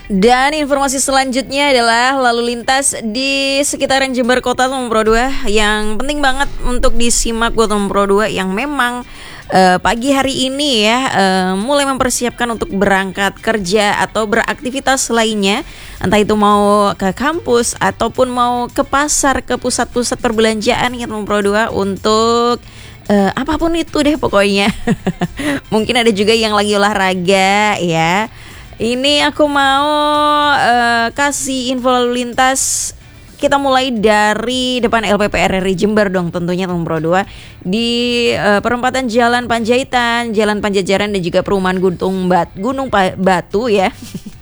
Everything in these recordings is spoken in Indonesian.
Dan informasi selanjutnya adalah lalu lintas di sekitaran Jember Kota teman Pro 2 yang penting banget untuk disimak buat teman Pro 2 yang memang pagi hari ini ya mulai mempersiapkan untuk berangkat kerja atau beraktivitas lainnya, entah itu mau ke kampus ataupun mau ke pasar, ke pusat-pusat perbelanjaan ya teman Pro 2 untuk apapun itu deh pokoknya. Mungkin ada juga yang lagi olahraga ya. Ini aku mau kasih info lalu lintas. Kita mulai dari depan LPP RRI Jember dong tentunya teman Pro 2 di perempatan Jalan Panjaitan, Jalan Panjajaran dan juga perumahan Gunung Batu ya.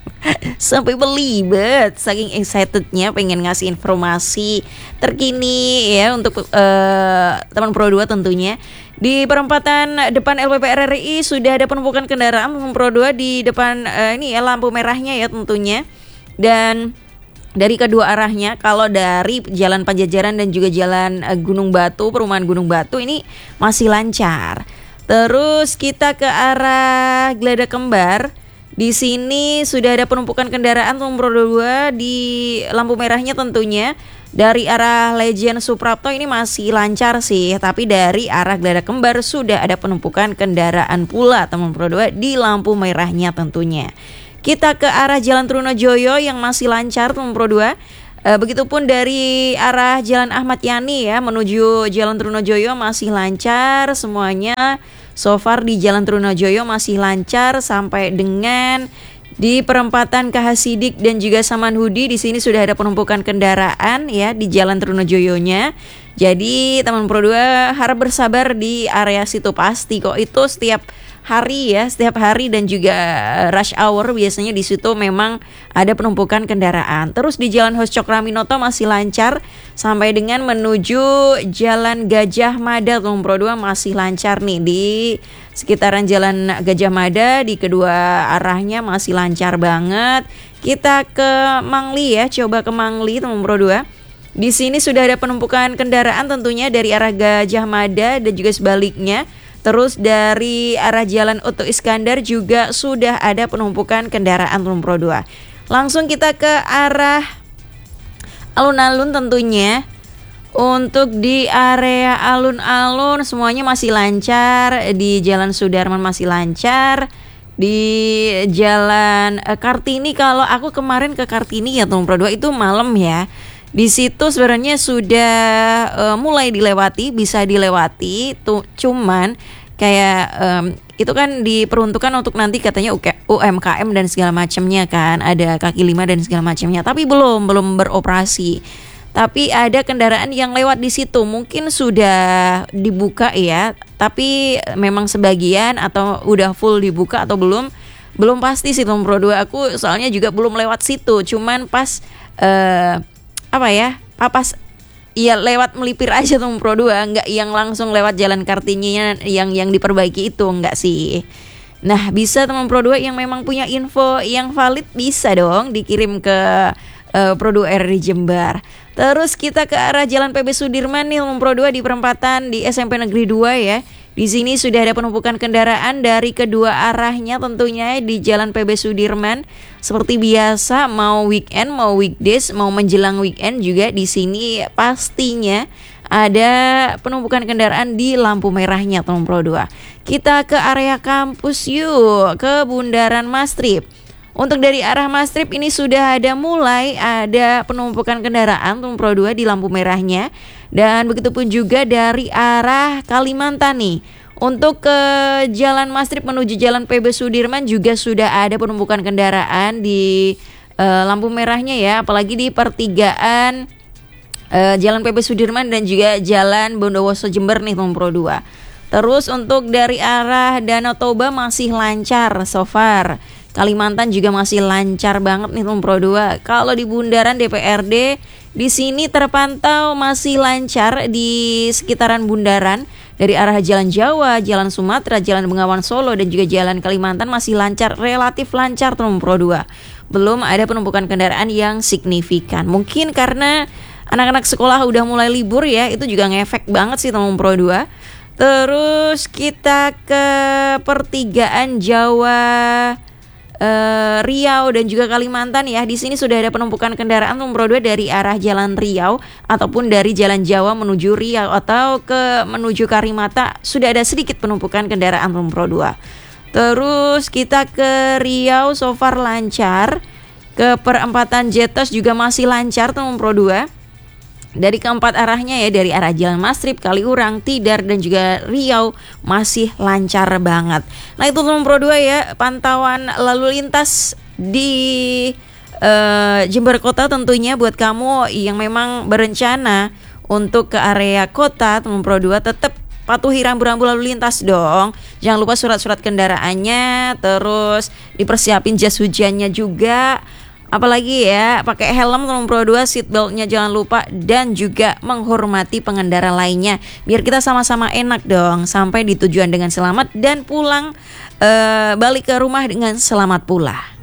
Sampai belibet saking excitednya pengen ngasih informasi terkini ya untuk teman Pro 2 tentunya. Di perempatan depan LPP RRI sudah ada penumpukan kendaraan teman Pro 2 di depan ini ya lampu merahnya ya tentunya. Dan dari kedua arahnya, kalau dari Jalan Pajajaran dan juga Jalan Gunung Batu, perumahan Gunung Batu ini masih lancar. Terus kita ke arah Glada Kembar. Di sini sudah ada penumpukan kendaraan nomor 2 di lampu merahnya tentunya. Dari arah Legend Suprapto ini masih lancar sih, tapi dari arah Glada Kembar sudah ada penumpukan kendaraan pula teman Pro 2 di lampu merahnya tentunya. Kita ke arah Jalan Trunojoyo yang masih lancar teman Pro 2. Begitupun dari arah Jalan Ahmad Yani ya menuju Jalan Trunojoyo masih lancar semuanya. So far di Jalan Trunojoyo masih lancar sampai dengan di perempatan KH Sidik dan juga Samanhudi. Di sini sudah ada penumpukan kendaraan ya di Jalan Trunojoyonya. Jadi teman Pro 2 harap bersabar di area situ, pasti kok itu setiap hari ya, setiap hari dan juga rush hour biasanya di situ memang ada penumpukan kendaraan. Terus di Jalan Hos Cokraminoto masih lancar sampai dengan menuju Jalan Gajah Mada teman Pro 2 masih lancar nih di sekitaran Jalan Gajah Mada di kedua arahnya masih lancar banget. Kita ke Mangli ya, coba ke Mangli teman Pro 2. Di sini sudah ada penumpukan kendaraan tentunya dari arah Gajah Mada dan juga sebaliknya. Terus dari arah Jalan Oto Iskandar juga sudah ada penumpukan kendaraan teman Pro 2. Langsung kita ke arah alun-alun tentunya. Untuk di area alun-alun semuanya masih lancar. Di Jalan Sudarman masih lancar. Di Jalan Kartini, kalau aku kemarin ke Kartini ya teman Pro 2 itu malam ya. Di situ sebenarnya sudah mulai dilewati, bisa dilewati tuh, cuman kayak itu kan diperuntukkan untuk nanti katanya UMKM dan segala macamnya kan, ada kaki lima dan segala macamnya, tapi belum beroperasi. Tapi ada kendaraan yang lewat di situ, mungkin sudah dibuka ya, tapi memang sebagian atau udah full dibuka atau belum pasti sih teman Pro 2. Aku soalnya juga belum lewat situ, cuman pas papas ya lewat melipir aja tuh Pro 2, enggak yang langsung lewat Jalan Kartininya yang diperbaiki itu, enggak sih. Nah, bisa teman Pro 2 yang memang punya info yang valid bisa dong dikirim ke Pro 2 RRI Jember. Terus kita ke arah Jalan PB Sudirman nih teman Pro 2 di perempatan di SMP Negeri 2 ya. Di sini sudah ada penumpukan kendaraan dari kedua arahnya tentunya di Jalan PB Sudirman. Seperti biasa, mau weekend, mau weekdays, mau menjelang weekend juga di sini pastinya ada penumpukan kendaraan di lampu merahnya teman Pro 2. Kita ke area kampus yuk, ke Bundaran Mastrip. Untuk dari arah Mastrip ini sudah mulai ada penumpukan kendaraan teman Pro 2 di lampu merahnya. Dan begitupun juga dari arah Kalimantan nih. Untuk ke Jalan Mastrip menuju Jalan PB Sudirman juga sudah ada penumpukan kendaraan di lampu merahnya ya. Apalagi di pertigaan Jalan PB Sudirman dan juga Jalan Bondowoso Jember nih teman Pro 2. Terus untuk dari arah Danau Toba masih lancar so far. Kalimantan juga masih lancar banget nih teman Pro 2. Kalau di Bundaran DPRD di sini terpantau masih lancar di sekitaran bundaran dari arah Jalan Jawa, Jalan Sumatera, Jalan Bengawan Solo dan juga Jalan Kalimantan masih lancar, relatif lancar teman Pro 2. Belum ada penumpukan kendaraan yang signifikan. Mungkin karena anak-anak sekolah udah mulai libur ya, itu juga ngefek banget sih teman Pro 2. Terus kita ke pertigaan Jawa Riau dan juga Kalimantan ya. Di sini sudah ada penumpukan kendaraan nomor 2 dari arah Jalan Riau ataupun dari Jalan Jawa menuju Riau atau menuju Karimata, sudah ada sedikit penumpukan kendaraan nomor 2. Terus kita ke Riau, so far lancar. Ke perempatan Jetos juga masih lancar nomor 2. Dari keempat arahnya ya, dari arah Jalan Mastrip, Kaliurang, Tidar dan juga Riau masih lancar banget. Nah itu nomor 2 ya, pantauan lalu lintas di Jember Kota tentunya. Buat kamu yang memang berencana untuk ke area kota nomor 2, tetap patuhi rambu-rambu lalu lintas dong. Jangan lupa surat-surat kendaraannya, terus dipersiapin jas hujannya juga. Apalagi ya, pakai helm nomor 2, seat beltnya jangan lupa, dan juga menghormati pengendara lainnya. Biar kita sama-sama enak dong, sampai di tujuan dengan selamat dan pulang balik ke rumah dengan selamat pula.